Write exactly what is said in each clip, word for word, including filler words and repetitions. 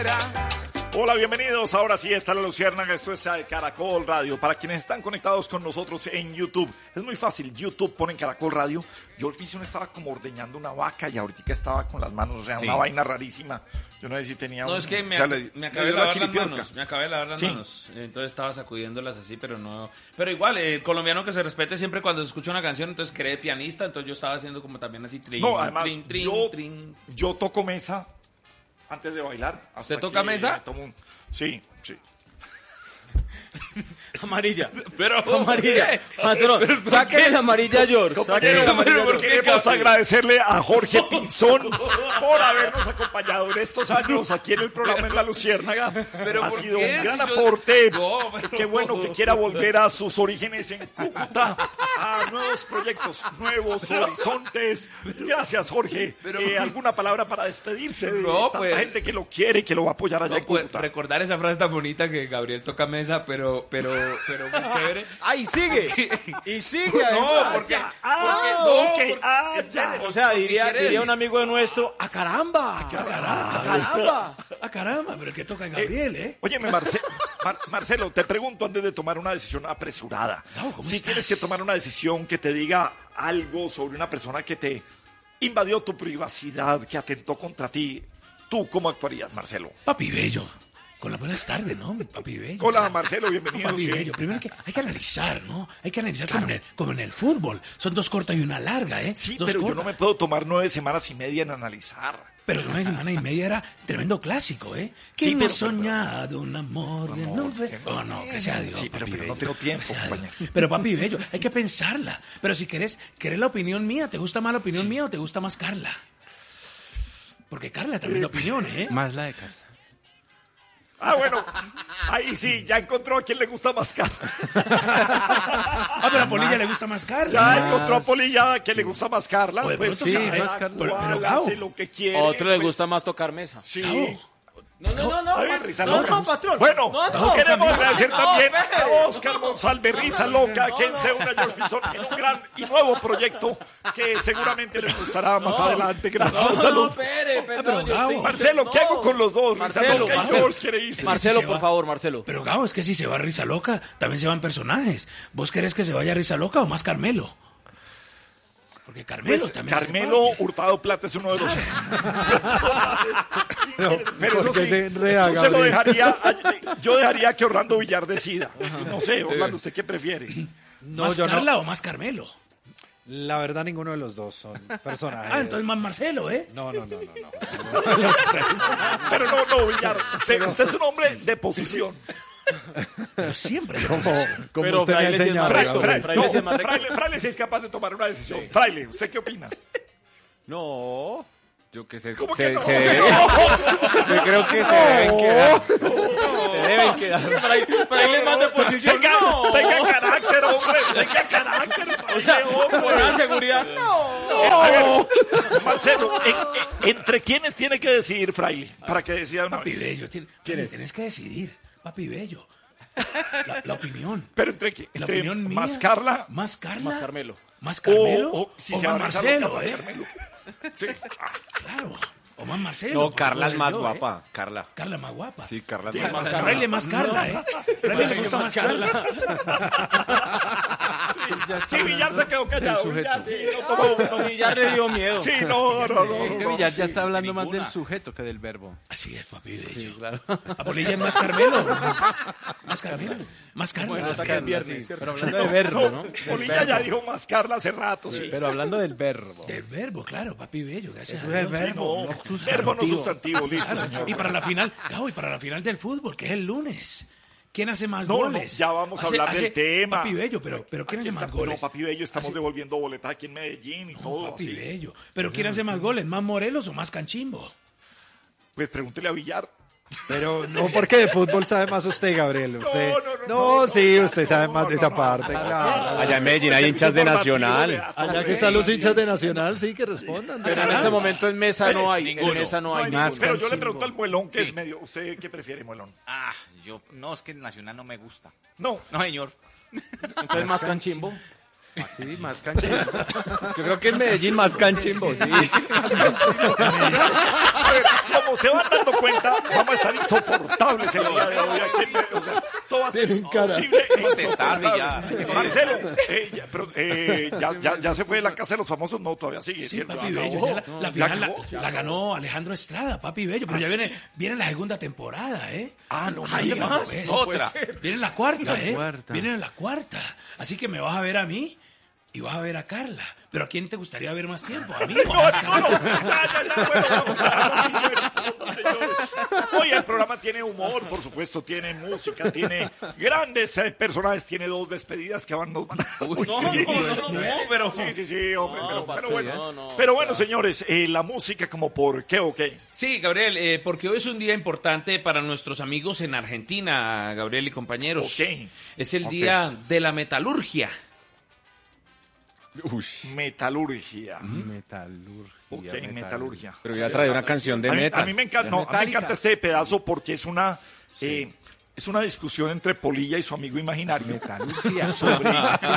Hola, bienvenidos. Ahora sí está la Luciérnaga. Esto es Caracol Radio. Para quienes están conectados con nosotros en YouTube, es muy fácil. YouTube, ponen Caracol Radio. Yo al inicio estaba como ordeñando una vaca y ahorita estaba con las manos, o sea, sí. Una vaina rarísima. Yo no sé si tenía No, un, es que me, o sea, ac- le, me acabé de lavar las manos. Me acabé de lavar las sí. manos. Entonces estaba sacudiéndolas así, pero no. Pero igual, el eh, colombiano que se respete siempre cuando escucha una canción, entonces cree pianista. Entonces yo estaba haciendo como también así. Trin, no, además, trin, trin, yo, trin. yo toco mesa antes de bailar. ¿Usted toca mesa? Un... Sí, sí. Amarilla. Pero amarilla. Patrón, sáquele la amarilla, George. Compañero, la amarilla, George. Queremos agradecerle a Jorge Pinzón por habernos acompañado en estos años aquí en el programa en La Luciérnaga. Pero ha sido qué? un gran Si yo... aporte. No, pero... Qué bueno que quiera volver a sus orígenes en Cúcuta, a nuevos proyectos, nuevos pero... horizontes. Gracias, Jorge. Pero... Eh, ¿Alguna palabra para despedirse de no, tanta pues... gente que lo quiere y que lo va a apoyar allá no, en Cúcuta? Pues, recordar esa frase tan bonita que Gabriel toca mesa, pero, pero, pero muy chévere. ¡Ay, sigue! Y sigue, además. No, porque... Ah, porque no, okay. porque, ah, espere, o sea, diría, diría un amigo de nuestro, ¡a caramba! ¡A caramba! ¡A caramba! ¡A caramba! Pero que toca Gabriel, ¿eh? ¿eh? Óyeme, Marce Mar Marcelo, te pregunto antes de tomar una decisión apresurada. No, si estás? Tienes que tomar una decisión que te diga algo sobre una persona que te invadió tu privacidad, que atentó contra ti, ¿tú cómo actuarías, Marcelo? Papi Bello. Con las buenas tardes, ¿no? Papi Bello. Hola, Marcelo, bienvenido. Papi sí. Bello. Primero hay que, hay que analizar, ¿no? Hay que analizar claro. como, en el, como en el fútbol. Son dos cortas y una larga, ¿eh? Sí, dos pero cortas. yo no me puedo tomar nueve semanas y media en analizar. Pero nueve semanas y media era tremendo clásico, ¿eh? ¿Quién sí, no ha soñado pero, un amor, amor de nube? Oh, no, que sea Dios. Sí, pero, pero no tengo tiempo, compañero. Pero, papi Bello, hay que pensarla. Pero si querés, ¿querés la opinión mía? ¿Te gusta más la opinión sí. mía o te gusta más Carla? Porque Carla también da opiniones, ¿eh? Más la de Carla. Ah, bueno, ahí sí, ya encontró a quien le gusta más Carla. Ah, pero a Polilla le gusta más Carla. Ya más... encontró a Polilla a quien le gusta más Carla. Pues, pues sí, más Carla. Pero, pero Gao, lo que quiere. A otro pues... le gusta más tocar mesa. Sí. Gao. No, no, no, no, Ay, no, risa no, loca. no, patrón. Bueno, no, no, queremos no, agradecer no, también no, a Oscar Monsalve, Risa Loca, no, quien no. se une a George Pinzón en un gran y nuevo proyecto que seguramente les gustará más no, adelante. Gracias. No, no, no, espere, perdón. Pero, Gao, Marcelo, ¿qué hago con los dos? Marcelo, Risa Loca y George quiere irse. Marcelo, si por va, favor, Marcelo. Pero Gao, es que si se va Risa Loca, también se van personajes. ¿Vos querés que se vaya Risa Loca o más Carmelo? Porque Carmelo pues, también Carmelo Hurtado Plata es uno de los... pero, pero eso sí, se, enreda, eso se lo dejaría... Yo dejaría que Orlando Villar decida. No sé, Orlando, ¿usted qué prefiere? No, ¿Más yo Carla no. o más Carmelo? La verdad, ninguno de los dos son personajes. Ah, entonces más Marcelo, ¿eh? No, no, no, no. no. Pero no, no, Villar. Usted, usted es un hombre de posición. Pero siempre. Como, como pero usted me ha enseñado. Fraile, Fraile, Fraile, no, Fraile, Fraile, Fraile sí es capaz de tomar una decisión. Sí. Fraile, ¿usted qué opina? No. Yo que sé. ¿Cómo se, que no? se debe, yo creo que se deben quedar. No. Se deben quedar. Fraile, Fraile más de posición. Tenga, no. tenga carácter, hombre. Tenga carácter. O sea, buena seguridad. No. no. A ver, Marcelo, en, en, ¿entre quiénes tiene que decidir Fraile? Para que decida una Papi vez. Bello, tiene, tienes que decidir. Papi Bello. La, la opinión. Pero entre quién? La opinión mía. ¿Más Carla? ¿Más Carla? Más Carmelo. ¿Más Carmelo? O, o, si o se más Marcelo, loca, ¿eh? Más Carmelo. Sí. Claro. O más Marcelo. No, Carla es más yo, guapa. ¿eh? Carla. Carla más guapa. Sí, Carla es más más guapa. Fraile más Carla, ¿eh? Fraile le gusta más Carla. Sí, Villar se quedó callado. Villar, sí, no tomó uno. Villar le dio miedo. Sí, no, no, no. Es que no, Villar sí, ya está hablando más ninguna. del sujeto que del verbo. Así es, papi Bello. Sí, claro. A Polilla es más Carmelo. Más Carmelo. Más Carla. Bueno, más saca el viernes. Pero hablando de verbo, ¿no? Polilla ya dijo más Carla hace rato, sí. Pero hablando del verbo. Del verbo, claro, papi Bello. Gracias Eso a es Dios. verbo, No, no sustantivo. verbo no sustantivo, listo, Claro. señor. Y para la final, Gao, y para la final del fútbol, que es el lunes. ¿Quién hace más No, goles? no, ya vamos a Hace- hablar del hace- tema. Papi Bello, pero, pero ¿quién Aquí hace más está- goles? No, Papi Bello, estamos Hace- devolviendo boletas aquí en Medellín y No, todo. Papi así. Bello. Pero ¿quién hace más goles? ¿Más Morelos o más Canchimbo? Pues pregúntele a Villar. Pero no, porque de fútbol sabe más usted, Gabriel. Usted, No, no, no, no, no, sí, no, usted no, sabe no, más no, de esa no, parte, no, claro. Allá en Medellín hay hinchas de Nacional. Allá que están los hinchas de Nacional, sí, que respondan. Pero en este momento en mesa no hay. Ninguno. En mesa no hay No, más. pero yo le Canchimbo. pregunto al Muelón, que Sí. es medio. ¿Usted qué prefiere, Muelón? Ah, yo... No, es que el Nacional no me gusta. No. No, señor. Entonces más Canchimbo. Sí, más canchimbo. Yo creo que en Medellín más Canchimbo, sí. A ver, como se van dando cuenta, vamos a estar insoportables el día de hoy. Aquí, o sea, esto va a ser Tienen cara. imposible e Contestar, insoportable. Marcelo, eh, ya, pero, eh, ya, ya, ya se fue de la casa de los famosos, no, todavía sigue, Sí, ¿cierto? Papi Acabó. Bello, ya la, la Ya final la, acabó, ya la acabó. ganó Alejandro Estrada, Papi Bello, pero ¿Ah, ya sí? viene, viene la segunda temporada, ¿eh? Ah, no, Ahí no, va, no, ¿ves? no puede Otra. ser. Viene la cuarta, ¿eh? cuarta. Viene la cuarta. Así que me vas a ver a mí y vas a ver a Carla. Pero ¿a quién te gustaría ver más tiempo? ¿A mí o a No, no, no, ya, ya, ya, bueno, vamos a dejarlo así, señores. Oye, el programa tiene humor, por supuesto, tiene música, tiene grandes eh, personajes, tiene dos despedidas que van, nos van a... Uy, no, no, no, no, pero... Sí, sí, sí, hombre, No, pero, papi, pero bueno, no, no, pero o bueno, sea. señores, eh, la música como por qué o qué. Sí, Gabriel, eh, porque hoy es un día importante para nuestros amigos en Argentina, Gabriel y compañeros. Ok. Es el Ok. día de la metalurgia. Metalurgia. Metalurgia. Ok, metalurgia. Pero ya trae una canción de A mí, metal. a mí me encanta, no, a mí me Metallica. encanta este pedazo porque es una eh, es una discusión entre Polilla y su amigo imaginario. Metalurgia. Sobre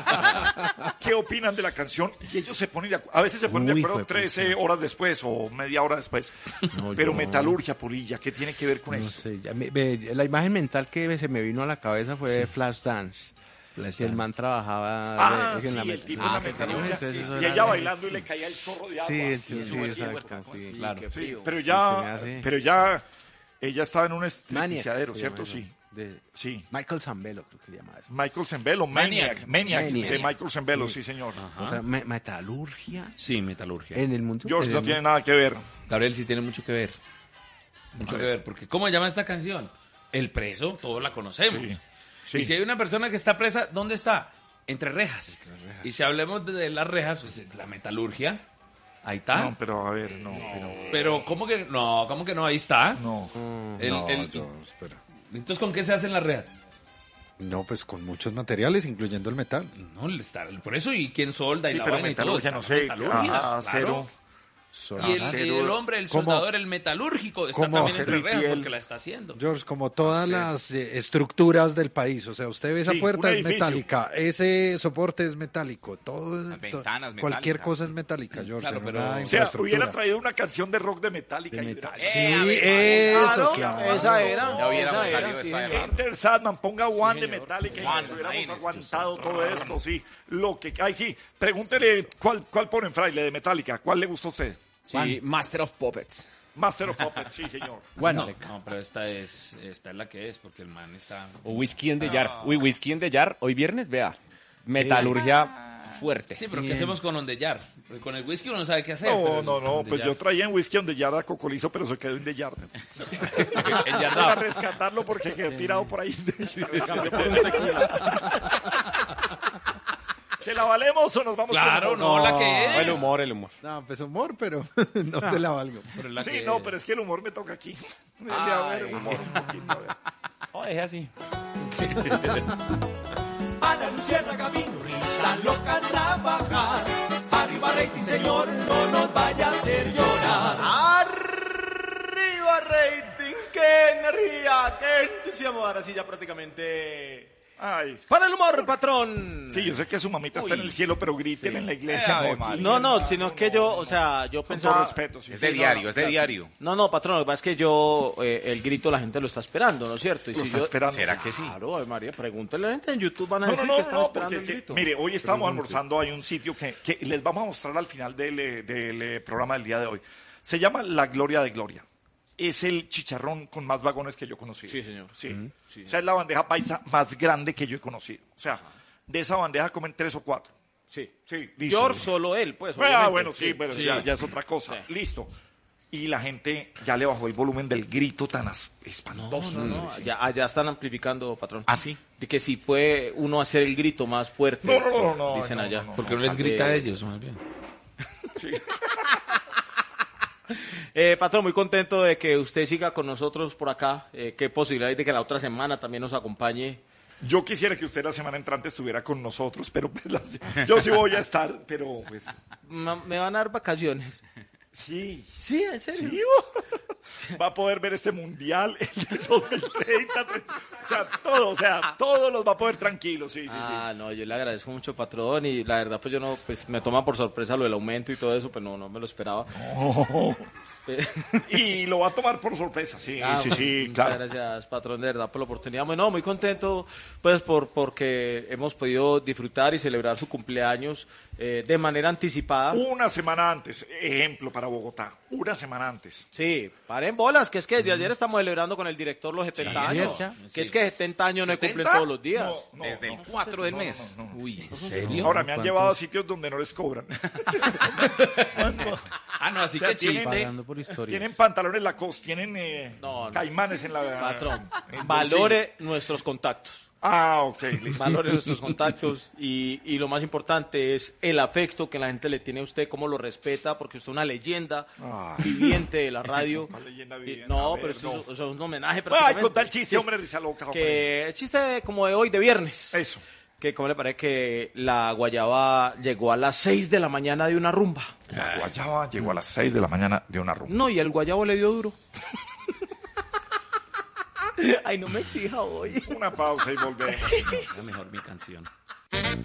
qué opinan de la canción y ellos se ponen de acu- a veces se ponen de Uy, acuerdo hijo de trece horas después o media hora después. No, Pero yo- metalurgia, Polilla, ¿qué tiene que ver con No eso? sé, ya me- me- la imagen mental que se me vino a la cabeza fue de Flashdance. Que el man trabajaba Ah, de- sí, en la el met- tipo Ah, en la sí, metalurgia. entonces eso Y era ella de- bailando y le caía el chorro de agua. Sí, así, sí, eso sí, hacía. exacto, sí, Sí, claro. sí, pero Sí, ya, se me hace- pero ya, ella estaba en un Maniac, estripiciadero, se ¿cierto? llama eso. Sí, De sí. Michael Zambello, creo que se llama eso. Michael Zembello, Maniac, Maniac, Maniac. de Michael Zembello, sí, señor. O sea, me- metalurgia Sí, metalurgia. en el mundo. George en no el tiene mundo- nada que ver. Gabriel sí tiene mucho que ver. Mucho que ver, porque ¿cómo se llama esta canción? El preso, todos la conocemos. Sí, sí. Y si hay una persona que está presa, ¿dónde está? Entre rejas. Y si hablemos de las rejas, pues la metalurgia, ahí está. No, pero a ver, no, pero Pero ¿cómo que no? ¿Cómo que no? Ahí está. no. El- no, el- yo, espera. Entonces, ¿con qué se hacen las rejas? No, pues con muchos materiales, incluyendo el metal. No, el está- por eso, ¿y quién solda? y Sí, la pero vaina y todo? metalurgia, no Está sé, metalurgia, ah, acero. claro. Y el, acero. y el hombre, el ¿Cómo? soldador, el metalúrgico, está ¿Cómo? también entre Acero y rejas piel. porque la está haciendo. George, como todas las eh, estructuras del país, o sea, usted ve esa Sí, puerta un es edificio. metálica, ese soporte es metálico, todo, Las to- ventanas cualquier metálicas. cosa es metálica, George, Claro, en pero- una o sea, O sea, infraestructura. hubiera traído una canción de rock de Metallica. y hubiera- Sí, eso, claro. Esa era. Ya hubiéramos esa era, salido sí. esta de Enter Sandman, ponga One de Metallica y One, nos hubiéramos imagínese. aguantado todo esto, sí. Lo que, ay, sí, pregúntele cuál, cuál ponen, Fraile, de Metallica, ¿cuál le gustó a usted? Sí, Master of Puppets. Master of Puppets, sí, señor. No, no, pero esta es, esta es la que es, porque el man está... O Whisky en the Jar. Uy, Whisky en the Jar. Hoy viernes, vea. Metalurgia fuerte. Sí, pero ¿qué hacemos con Ondeyar? Porque con el whisky uno no sabe qué hacer. No, pero no, el no, On the pues Jar- yo traía en whisky on the yard a Cocolizo, pero se quedó en the yard. El Jar Para no. rescatarlo porque quedó tirado por ahí. ¿Se la valemos o nos vamos Claro, con no, la que es. El humor, el humor. No, pues humor, pero no se la valgo. Pero la Sí, que no, es. pero es que el humor me toca aquí. Debe haber humor un poquito, a ver. Oh, es así. Ana Luciana Camino, risa loca trabajar. Arriba rating, señor, no nos vaya a hacer llorar. Arriba rating, qué energía, qué entusiasmo. Ahora sí ya prácticamente... Ay. Para el humor, patrón. Sí, yo sé que su mamita está en el cielo, pero grítele en la iglesia. Ave no, María. aquí. No, no, sino que yo, o sea, yo Con todo pensaba... respeto, sí. Es de diario, es de diario. No, no, patrón, lo que pasa es que yo, eh, el grito la gente lo está esperando, ¿no es cierto? Y Lo si está yo- esperando. ¿Será que sí? Claro, Ave María, pregúntale a la gente en YouTube, van a No, no, decir no, que están no, esperando porque el es que, grito. mire, hoy estamos almorzando, hay un sitio que, que les vamos a mostrar al final del, eh, del eh, programa del día de hoy. Se llama La Gloria de Gloria. Es el chicharrón con más vagones que yo he conocido. Sí, señor. Sí. O sea, es la bandeja paisa más grande que yo he conocido. O sea, de esa bandeja comen tres o cuatro. Sí. Sí, listo. George, solo él, pues, Ah, obviamente. bueno, sí, pero sí. Ya, ya es otra cosa. Sí. Listo. Y la gente ya le bajó el volumen del grito tan as- espantoso. No, no, allá, allá están amplificando, patrón. ¿Ah, sí? De que si puede uno hacer el grito más fuerte. No, no, no, no, Dicen no, allá. no, no, ¿Por qué no les grita Eh, a ellos, más bien? Eh, patrón, muy contento de que usted siga con nosotros por acá. Eh, qué posibilidad hay de que la otra semana también nos acompañe. Yo quisiera que usted la semana entrante estuviera con nosotros, pero pues la- yo sí voy a estar, pero pues Ma- Me van a dar vacaciones. sí. Sí, en serio. Sí, va a poder ver este mundial el de dos mil treinta, o sea, todo, o sea, todos los va a poder tranquilos, sí, sí, Ah, no, yo le agradezco mucho, patrón, y la verdad, pues yo no, pues me toma por sorpresa lo del aumento y todo eso, pues no, no me lo esperaba. sí. Y lo va a tomar por sorpresa, sí, Ah, sí, sí, muchas claro. gracias, patrón, de verdad, por la oportunidad. Bueno, muy contento, pues, por porque hemos podido disfrutar y celebrar su cumpleaños eh, de manera anticipada. Una semana antes, ejemplo para Bogotá, una semana antes. Sí, paren bolas, que es que desde ayer estamos celebrando con el director los setenta años. ya. Que es que setenta años no se cumplen ¿setenta? todos los días. No, no, Desde no. el cuatro del No, mes. no, no, no. Uy, ¿en serio? Ahora me han ¿Cuántos? llevado a sitios donde no les cobran. Ah, no, así O sea, que tienen- chiste. Pagando por historias. Tienen pantalones Lacoste, tienen eh, No, no. caimanes en la... Patrón, en el valore nuestros contactos. bolsillo. Ah, ok, listo. Valore nuestros contactos y, y lo más importante es el afecto que la gente le tiene a usted, cómo lo respeta, porque usted es una leyenda Ah. viviente de la radio. ¿Cuál leyenda Y- viviente? no, A ver, pero esto no. es, o sea, un homenaje Ay, prácticamente. con tal chiste, Sí, hombre, risa loca. hombre. que el chiste como de hoy, de viernes. Eso. Que cómo le parece que la guayaba llegó a las seis de la mañana de una rumba. La guayaba llegó a las seis de la mañana de una rumba. No, y el guayabo le dio duro. Ay, no me exija hoy. Una pausa y volvemos. Era mejor mi canción.